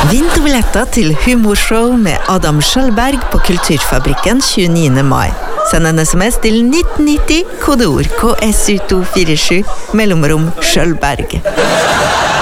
Vinterbilletter til humorshow med Adam Schjølberg på Kulturfabrikken 29. mai. Send en SMS til 1990, kodeord KSU247, mellomrom Schjølberg.